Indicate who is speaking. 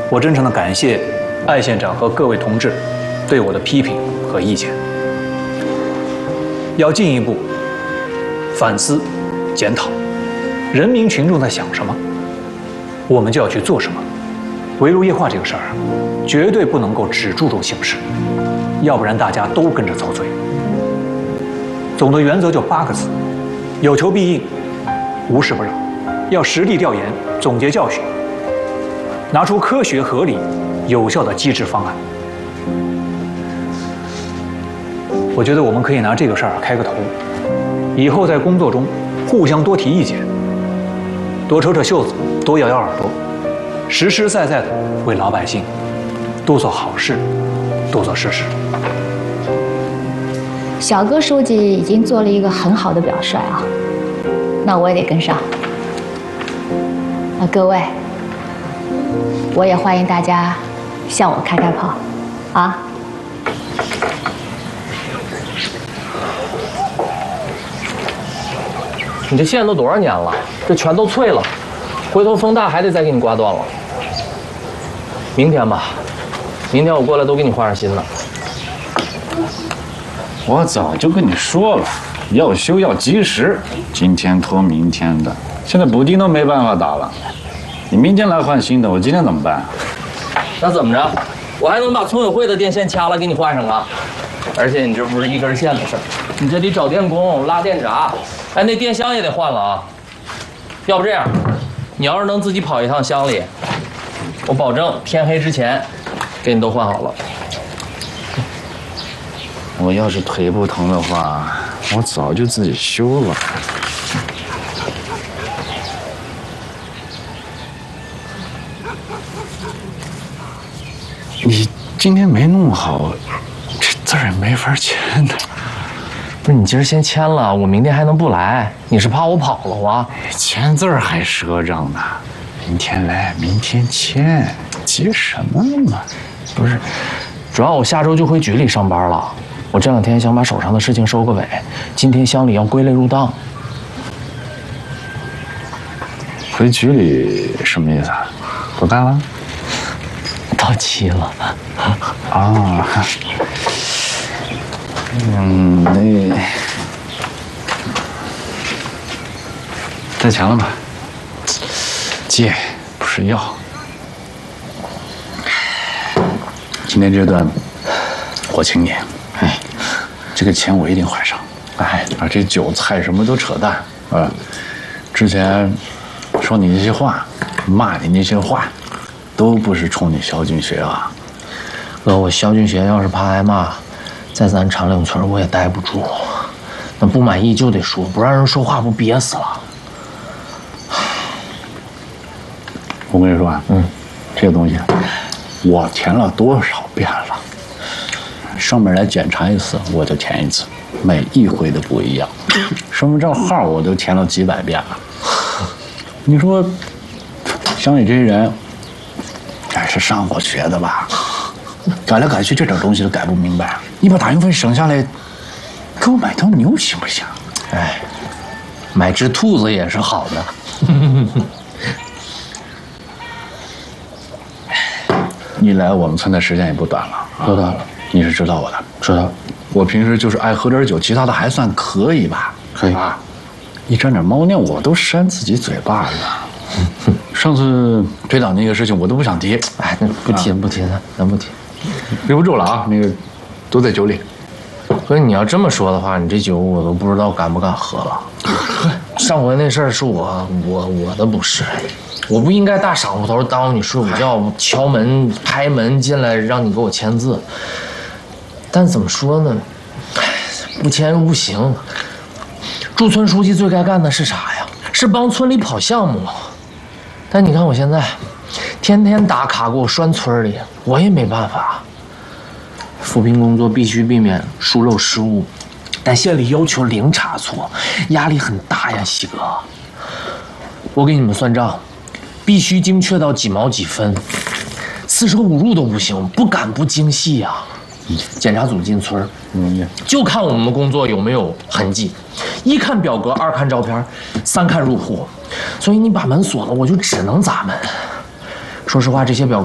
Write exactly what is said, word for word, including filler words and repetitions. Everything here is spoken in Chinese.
Speaker 1: 我真诚的感谢艾县长和各位同志对我的批评和意见。要进一步反思、检讨，人民群众在想什么，我们就要去做什么。围炉夜话这个事儿啊，绝对不能够只注重形式，要不然大家都跟着遭罪。总的原则就八个字：有求必应，无事不扰。要实地调研，总结教训，拿出科学合理、有效的机制方案。我觉得我们可以拿这个事儿开个头，以后在工作中互相多提意见，多扯扯袖子，多摇摇耳朵，实实在在的为老百姓多做好事，多做实事。
Speaker 2: 小哥书记已经做了一个很好的表率啊，那我也得跟上。那各位，我也欢迎大家向我开开炮，啊！
Speaker 3: 你这线都多少年了？这全都脆了，回头风大还得再给你刮断了。明天吧，明天我过来都给你换上新的。
Speaker 4: 我早就跟你说了，要修要及时，今天拖明天的，现在补丁都没办法打了。你明天来换新的，我今天怎么办？
Speaker 3: 那怎么着？我还能把村委会的电线掐了给你换上啊！而且你这不是一根线的事儿，你这得找电工、拉电闸，哎，那电箱也得换了啊。要不这样，你要是能自己跑一趟乡里，我保证天黑之前给你都换好了。
Speaker 4: 我要是腿不疼的话，我早就自己修了。你今天没弄好，这字儿也没法签的。
Speaker 3: 不是你今儿先签了，我明天还能不来？你是怕我跑了啊？
Speaker 4: 签字儿还赊账呢，明天来，明天签，急什么嘛？
Speaker 3: 不是，主要我下周就回局里上班了。我这两天想把手上的事情收个尾，今天乡里要归类入档。
Speaker 4: 回局里什么意思啊？不干了？
Speaker 3: 到期了。
Speaker 4: 啊。嗯，那带钱了吗？借不是要。今天这顿我请你。哎，这个钱我一定还上。哎，啊，这酒菜什么都扯淡啊！之前说你那些话，骂你那些话，都不是冲你肖俊学啊。
Speaker 3: 哥，我肖俊学要是怕挨骂，在咱长岭村我也待不住。那不满意就得说，不让人说话不憋死了。
Speaker 4: 我跟你说啊，嗯，这个东西我填了多少遍了。上面来检查一次，我就填一次，每一回都不一样。身份证号我都填了几百遍了。你说，乡里这些人，哎，是上过学的吧？改来改去，这点东西都改不明白。你把打运费省下来，给我买头牛行不行？
Speaker 3: 哎，买只兔子也是好的。
Speaker 4: 你来我们村的时间也不短了，
Speaker 3: 多大了？
Speaker 4: 你是知道我的，
Speaker 3: 知道。
Speaker 4: 我平时就是爱喝点酒，其他的还算可以吧？
Speaker 3: 可以
Speaker 4: 啊。一沾点猫尿，我都扇自己嘴巴子。上次推倒那个事情，我都不想提。
Speaker 3: 哎，那不提，不提了，咱不提。
Speaker 4: 留不住了啊！那个都在酒里。
Speaker 3: 哥，你要这么说的话，你这酒我都不知道敢不敢喝了。上回那事儿是我我我的不是。我不应该大晌午头耽误你睡午觉，敲门拍门进来让你给我签字。但怎么说呢，不签又不行。驻村书记最该干的是啥呀？是帮村里跑项目。但你看我现在，天天打卡给我拴村里，我也没办法。扶贫工作必须避免疏漏失误，但县里要求零差错，压力很大呀，西哥。我给你们算账。必须精确到几毛几分，四舍五入都不行，不敢不精细呀、啊。检查组进村，嗯，就看我们工作有没有痕迹，一看表格，二看照片，三看入户。所以你把门锁了，我就只能砸门。说实话，这些表格。